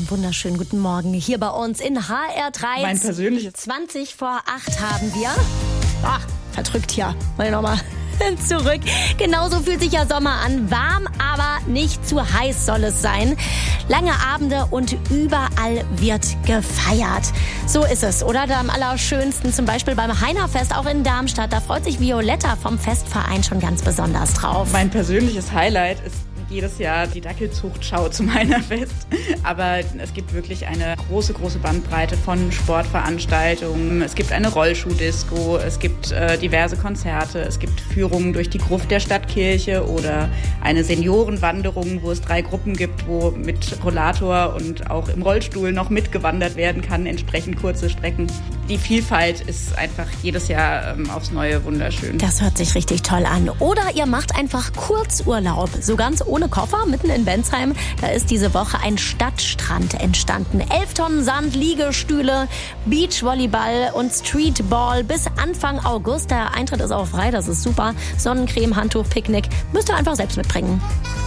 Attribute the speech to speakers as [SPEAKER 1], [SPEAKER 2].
[SPEAKER 1] Einen wunderschönen guten Morgen hier bei uns in HR3.
[SPEAKER 2] Mein persönliches
[SPEAKER 1] 20 vor 8 haben wir. Verdrückt hier. Mal nochmal zurück. Genauso fühlt sich ja Sommer an. Warm, aber nicht zu heiß soll es sein. Lange Abende und überall wird gefeiert. So ist es, oder? Da am allerschönsten zum Beispiel beim Heinerfest auch in Darmstadt. Da freut sich Violetta vom Festverein schon ganz besonders drauf.
[SPEAKER 2] Mein persönliches Highlight ist jedes Jahr die Dackelzuchtschau zum Heinerfest. Aber es gibt wirklich eine große Bandbreite von Sportveranstaltungen. Es gibt eine Rollschuhdisco, es gibt diverse Konzerte, es gibt Führungen durch die Gruft der Stadtkirche oder eine Seniorenwanderung, wo es 3 Gruppen gibt, wo mit Rollator und auch im Rollstuhl noch mitgewandert werden kann, entsprechend kurze Strecken. Die Vielfalt ist einfach jedes Jahr aufs Neue wunderschön.
[SPEAKER 1] Das hört sich richtig toll an. Oder ihr macht einfach Kurzurlaub, so ganz ohne Koffer, mitten in Bensheim. Da ist diese Woche ein Stadtstrand entstanden. 11 Tonnen Sand, Liegestühle, Beachvolleyball und Streetball bis Anfang August. Der Eintritt ist auch frei, das ist super. Sonnencreme, Handtuch, Picknick. Müsst ihr einfach selbst mitbringen.